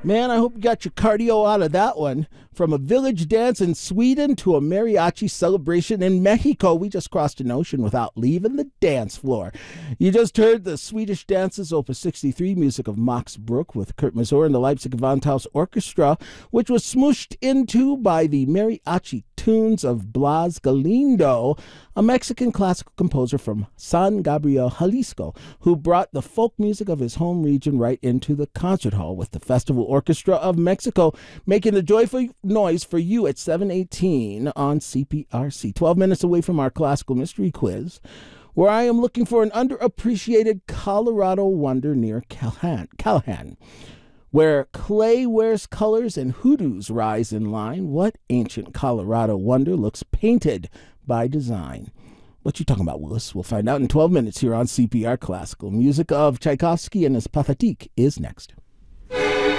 Man, I hope you got your cardio out of that one. From a village dance in Sweden to a mariachi celebration in Mexico, we just crossed an ocean without leaving the dance floor. You just heard the Swedish Dances Opus 63, music of Max Bruch with Kurt Masur and the Leipzig Gewandhaus Orchestra, which was smooshed into by the mariachi tunes of Blas Galindo, a Mexican classical composer from San Gabriel, Jalisco, who brought the folk music of his home region right into the concert hall with the Festival Orchestra of Mexico, making the joyful noise for you at 7:18 on CPRC. 12 minutes away from our classical mystery quiz, where I am looking for an underappreciated Colorado wonder near Callahan. Where clay wears colors and hoodoos rise in line, what ancient Colorado wonder looks painted by design? What you talking about, Willis? We'll find out in 12 minutes here on CPR Classical. Music of Tchaikovsky and his Pathétique is next.